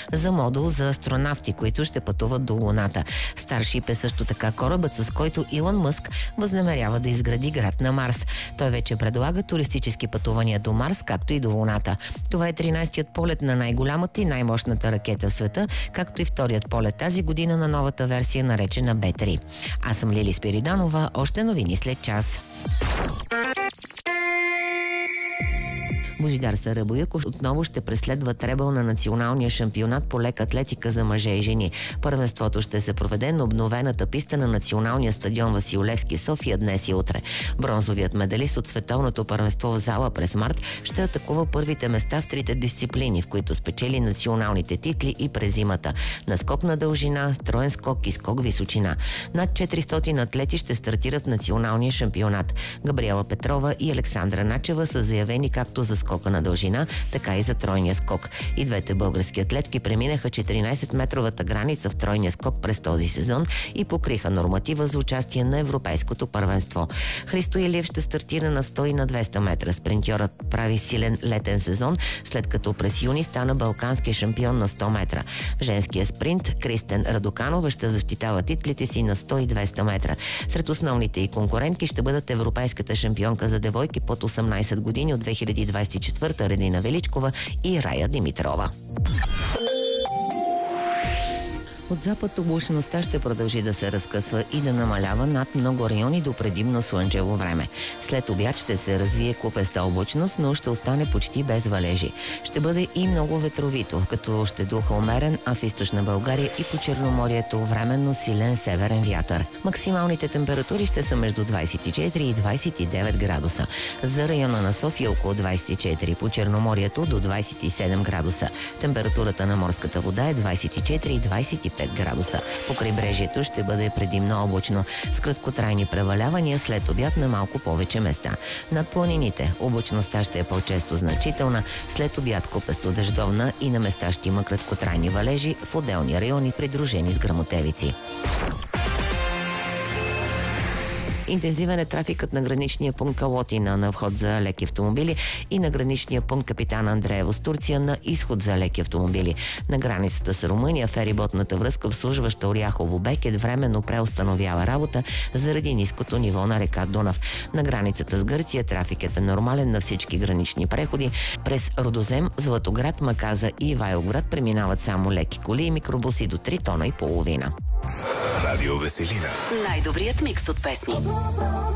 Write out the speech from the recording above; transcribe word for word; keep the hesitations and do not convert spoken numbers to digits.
за модул за астронавти, които ще пътуват до Луната. Старшип е също така корабът, с който Илон Мъск възнамерява да изгради град на Марс. Той вече предлага туристически пътувания до Марс, както и до Луната. Това е тринайсетият полет на най-голямата и най-мощната ракета в света, както и вторият полет тази година на новата версия, наречена Б три. Аз съм Лили Спиридонова, още новини след час. Божидар Сарабояков отново ще преследва требъл на националния шампионат по лека атлетика за мъже и жени. Първенството ще се проведе на обновената писта на националния стадион Васил Левски, София, днес и утре. Бронзовият медалист от световното първенство в зала през март ще атакува първите места в трите дисциплини, в които спечели националните титли и през зимата. На скок на дължина, троен скок и скок височина. Над четиристотин атлети ще стартират в националния шампионат. Габриела Петрова и Александра Начева са заявени както за скока на дължина, така и за тройния скок. И двете български атлетки преминаха четиринайсетметровата граница в тройния скок през този сезон и покриха норматива за участие на европейското първенство. Христо Илиев ще стартира на сто и на двеста метра. Спринтьорът прави силен летен сезон, след като през юни стана балкански шампион на сто метра. В женския спринт Кристен Радоканова ще защитава титлите си на сто и двеста метра. Сред основните и конкурентки ще бъдат европейската шампионка за девойки под осемнайсет години от две хиляди двайсет и четвърта Редина Величкова и Рая Димитрова. От запад облачността ще продължи да се разкъсва и да намалява над много райони до предимно слънчево време. След обяд ще се развие купеста облачност, но ще остане почти без валежи. Ще бъде и много ветровито, като ще духа умерен, а в източна България и по Черноморието временно силен северен вятър. Максималните температури ще са между двайсет и четири и двайсет и девет градуса. За района на София около двайсет и четири, по Черноморието до двайсет и седем градуса. Температурата на морската вода е двайсет и четири и двайсет и пет градуса. По крайбрежието ще бъде предимно облачно, с краткотрайни превалявания след обяд на малко повече места. Над планините облачността ще е по-често значителна, след обяд купесто дъждовна и на места ще има краткотрайни валежи в отделни райони, придружени с гръмотевици. Интензивен е трафикът на граничния пункт Калотина на вход за леки автомобили и на граничния пункт Капитан Андреево с Турция на изход за леки автомобили. На границата с Румъния фериботната връзка, обслужваща Оряхово Бекет, временно преустановява работа заради ниското ниво на река Дунав. На границата с Гърция трафикът е нормален на всички гранични преходи. През Родозем, Златоград, Маказа и Ивайловград преминават само леки коли и микробуси до три тона и половина. Радио Веселина. Най-добрият микс от песни.